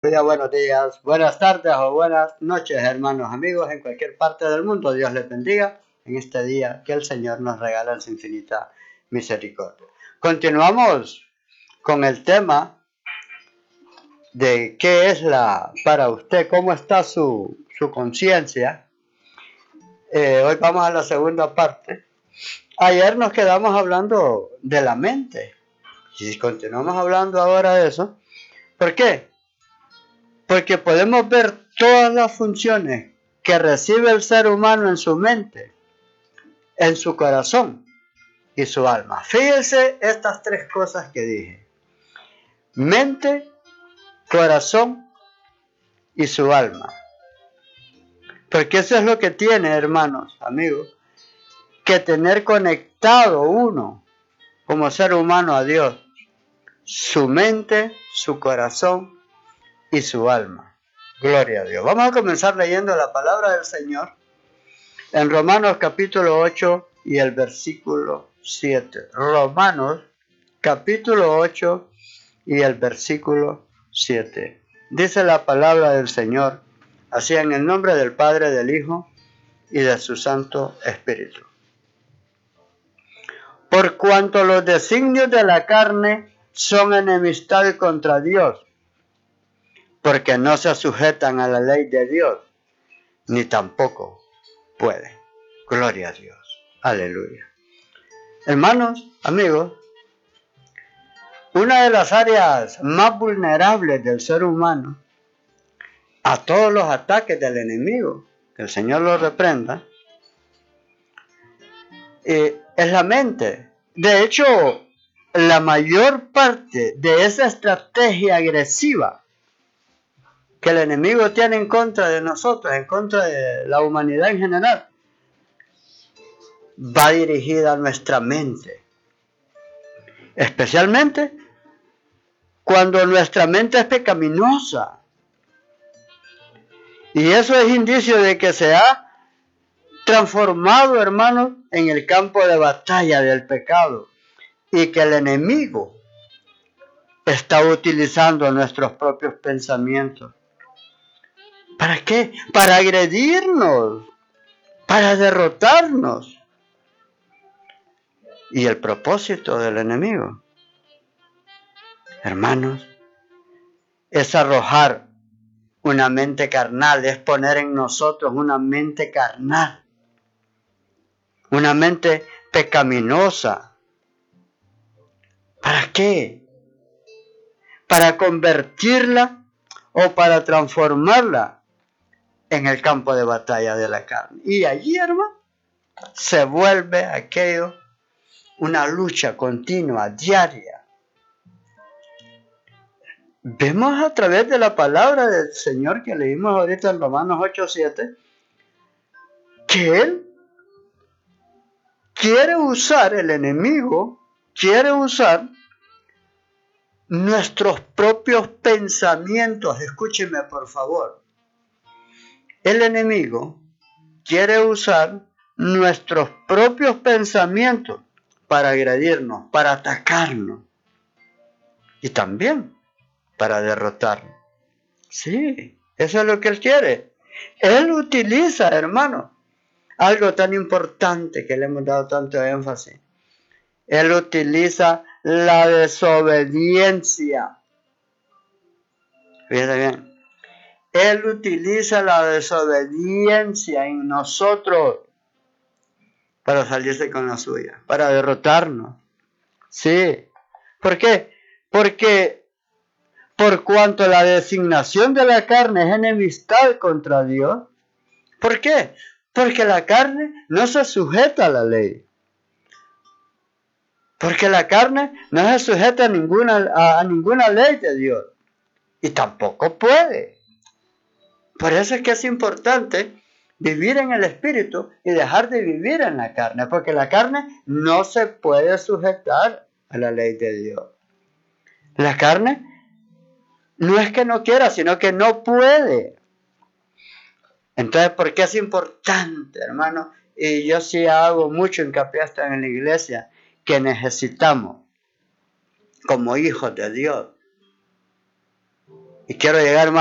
días, buenos días, buenas tardes o buenas noches, hermanos, amigos, en cualquier parte del mundo. Dios les bendiga en este día que el Señor nos regala en su infinita misericordia. Continuamos con el tema de qué es para usted, cómo está su conciencia. Hoy vamos a la segunda parte. Ayer nos quedamos hablando de la mente y continuamos hablando ahora de eso. ¿Por qué? Porque podemos ver todas las funciones que recibe el ser humano en su mente, en su corazón y su alma. Fíjense estas tres cosas que dije: mente, corazón y su alma. Porque eso es lo que tiene, hermanos, amigos, que tener conectado uno como ser humano a Dios: su mente, su corazón y su alma. Gloria a Dios. Vamos a comenzar leyendo la palabra del Señor en Romanos capítulo 8 y el versículo 7. Romanos capítulo 8 y el versículo 7. Dice la palabra del Señor así: en el nombre del Padre, del Hijo y de su Santo Espíritu. Por cuanto los designios de la carne son enemistad contra Dios, porque no se sujetan a la ley de Dios, ni tampoco pueden. Gloria a Dios. Aleluya. Hermanos, amigos, una de las áreas más vulnerables del ser humano a todos los ataques del enemigo, que el Señor lo reprenda, es la mente. De hecho, la mayor parte de esa estrategia agresiva que el enemigo tiene en contra de nosotros, en contra de la humanidad en general, va dirigida a nuestra mente. Especialmente cuando nuestra mente es pecaminosa. Y eso es indicio de que se ha transformado, hermanos, en el campo de batalla del pecado. Y que el enemigo está utilizando nuestros propios pensamientos. ¿Para qué? Para agredirnos, para derrotarnos. Y el propósito del enemigo, hermanos, es arrojar una mente carnal, es poner en nosotros una mente carnal, una mente pecaminosa. ¿Para qué? Para convertirla o para transformarla en el campo de batalla de la carne. Y allí, hermano, se vuelve aquello una lucha continua, diaria. Vemos a través de la palabra del Señor que leímos ahorita en Romanos 8:7 que Él quiere usar, el enemigo quiere usar nuestros propios pensamientos. Escúcheme, por favor. El enemigo quiere usar nuestros propios pensamientos para agredirnos, para atacarnos y también para derrotarnos. Sí, eso es lo que Él quiere. Él utiliza, hermano, algo tan importante que le hemos dado tanto énfasis. Él utiliza la desobediencia. Fíjate bien. Él utiliza la desobediencia en nosotros para salirse con la suya, para derrotarnos. Sí. ¿Por qué? Porque por cuanto la designación de la carne es enemistad contra Dios. ¿Por qué? Porque la carne no se sujeta a la ley. Porque la carne no se sujeta a ninguna ley de Dios. Y tampoco puede. Por eso es que es importante vivir en el Espíritu y dejar de vivir en la carne. Porque la carne no se puede sujetar a la ley de Dios. La carne no es que no quiera, sino que no puede. Entonces, ¿por qué es importante, hermano? Y yo sí hago mucho hincapié hasta en la iglesia, que necesitamos, como hijos de Dios. Y quiero llegar más